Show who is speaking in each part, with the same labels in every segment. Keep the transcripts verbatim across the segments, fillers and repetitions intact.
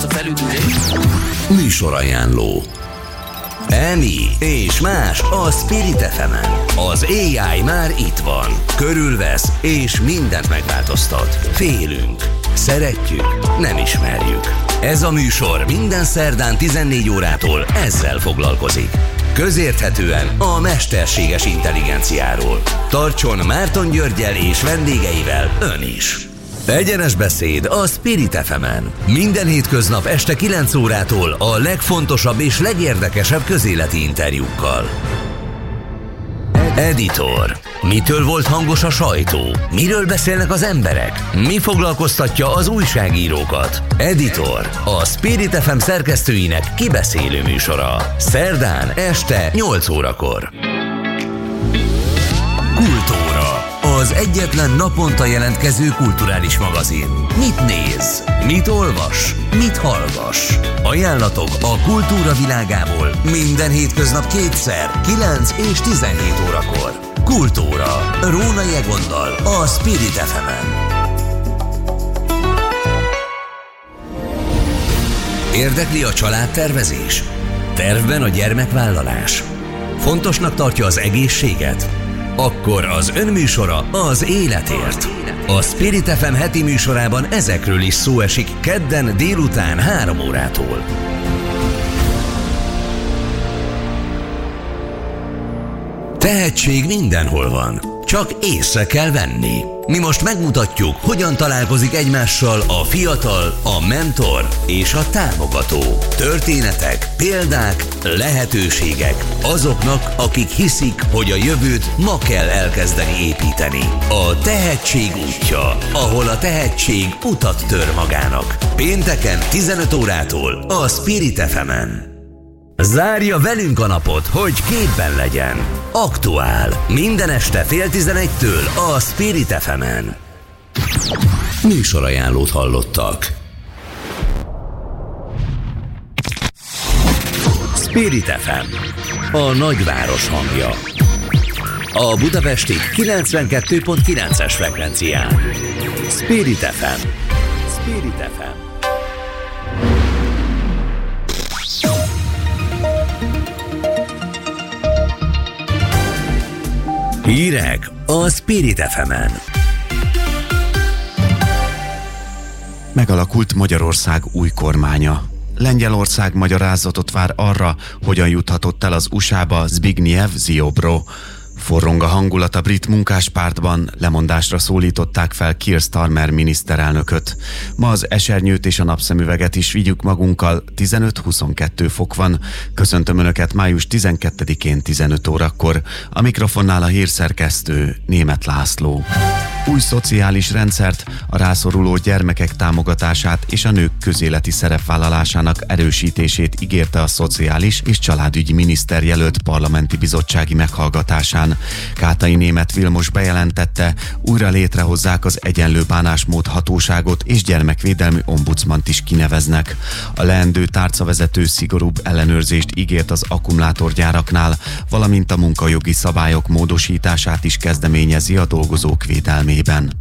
Speaker 1: Műsorajánló. Emi és más a Spirit ef emen. Az á i már itt van. Körülvesz és mindent megváltoztat. Félünk. Szeretjük. Nem ismerjük. Ez a műsor minden szerdán tizennégy órától ezzel foglalkozik. Közérthetően a mesterséges intelligenciáról. Tartson Márton Györggyel és vendégeivel ön is. Egyenes beszéd a Spirit ef emen. Minden hétköznap este kilenc órától a legfontosabb és legérdekesebb közéleti interjúkkal. Editor. Mitől volt hangos a sajtó? Miről beszélnek az emberek? Mi foglalkoztatja az újságírókat? Editor. A Spirit ef em szerkesztőinek kibeszélő műsora. Szerdán este nyolc órakor. Kultúra. Az egyetlen naponta jelentkező kulturális magazin. Mit néz? Mit olvas? Mit hallgass? Ajánlatok a kultúra világából minden hétköznap kétszer, kilenc és tizenhét órakor. Kultúra. Rónai Egonnal a Spirit ef emen. Érdekli a családtervezés? Tervben a gyermekvállalás? Fontosnak tartja az egészséget? Akkor az önműsora az életért. A Spirit ef em heti műsorában ezekről is szó esik kedden délután három órától. Tehetség mindenhol van, csak észre kell venni. Mi most megmutatjuk, hogyan találkozik egymással a fiatal, a mentor és a támogató. Történetek, példák, lehetőségek azoknak, akik hiszik, hogy a jövőt ma kell elkezdeni építeni. A tehetség útja, ahol a tehetség utat tör magának. Pénteken tizenöt órától a Spirit ef emen. Zárja velünk a napot, hogy képben legyen. Aktuál. Minden este fél tizenegytől a Spirit ef emen. Műsorajánlót hallottak. Spirit ef em. A nagyváros hangja. A budapesti kilencvenkettő pont kilences frekvencián. Spirit ef em. Spirit ef em. Hírek a Spirit ef emen.
Speaker 2: Megalakult Magyarország új kormánya. Lengyelország magyarázatot vár arra, hogyan juthatott el az u es á-ba Zbigniew Ziobro. Forrong a hangulat a brit munkáspártban, lemondásra szólították fel Keir Starmer miniszterelnököt. Ma az esernyőt és a napszemüveget is vigyük magunkkal, tizenöt-huszonkettő fok van. Köszöntöm Önöket május tizenkettedikén tizenöt órakor. A mikrofonnál a hírszerkesztő Németh László. Új szociális rendszert, a rászoruló gyermekek támogatását és a nők közéleti szerepvállalásának erősítését ígérte a szociális és családügyi miniszter jelölt parlamenti bizottsági meghallgatásán. Kátai Németh Vilmos bejelentette, újra létrehozzák az egyenlő bánásmód hatóságot és gyermekvédelmi ombudsmant is kineveznek. A leendő tárcavezető szigorúbb ellenőrzést ígért az akkumulátorgyáraknál, valamint a munkajogi szabályok módosítását is kezdeményezi a dolgozók védelmében.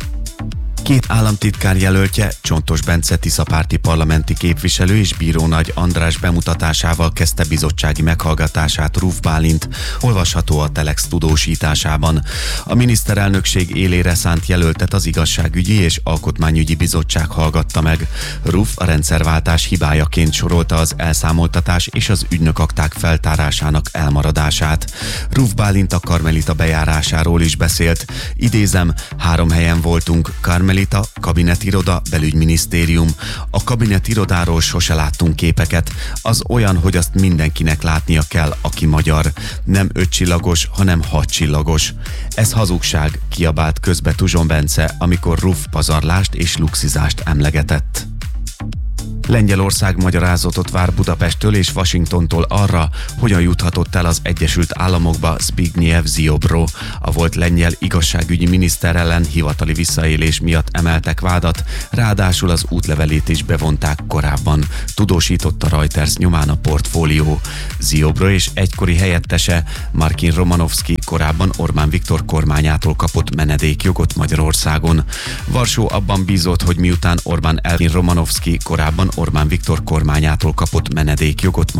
Speaker 2: Két államtitkár jelöltje, Csontos Bence tiszapárti parlamenti képviselő és bírónagy András bemutatásával kezdte bizottsági meghallgatását Ruf Bálint, olvasható a Telex tudósításában. A miniszterelnökség élére szánt jelöltet az Igazságügyi és Alkotmányügyi Bizottság hallgatta meg. Ruf a rendszerváltás hibájaként sorolta az elszámoltatás és az ügynökakták feltárásának elmaradását. Ruf Bálint a Karmelita bejárásáról is beszélt. Idézem, három helyen voltunk, Karmelita, kabinetiroda, belügyminisztérium. A kabinetirodáról sose láttunk képeket. Az olyan, hogy azt mindenkinek látnia kell, aki magyar. Nem ötcsillagos, hanem hatcsillagos. Ez hazugság, kiabált közbe Tuzson Bence, amikor Ruf pazarlást és luxizást emlegetett. Lengyelország magyarázatot vár Budapesttől és Washingtontól arra, hogyan juthatott el az Egyesült Államokba Zbigniew Ziobro. A volt lengyel igazságügyi miniszter ellen hivatali visszaélés miatt emeltek vádat, ráadásul az útlevelét is bevonták korábban, tudósította Reuters nyomán a Portfólió. Ziobro és egykori helyettese Marcin Romanowski korábban Orbán Viktor kormányától kapott menedékjogot Magyarországon. Varsó abban bízott, hogy miután Orbán elvin Romanowski korábban Orbán Viktor kormányától kapott menedékjogot